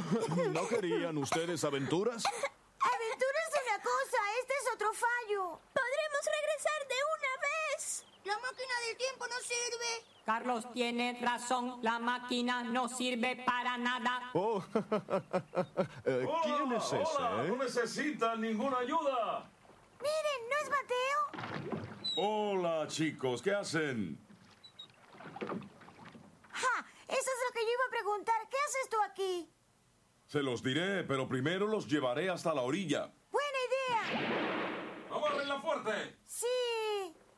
¿No querían ustedes aventuras? Aventura es una cosa, este es otro fallo. ¡Podremos regresar de una vez! La máquina del tiempo no sirve. Carlos tiene razón, la máquina no sirve para nada. Oh, ¿quién es ese? Hola, no necesitan ninguna ayuda. Miren, ¿no es Mateo? Hola, chicos, ¿qué hacen? ¡Ja! Eso es lo que yo iba a preguntar. ¿Qué haces tú aquí? Se los diré, pero primero los llevaré hasta la orilla. ¡Buena idea! ¡Agárrenla fuerte! Sí.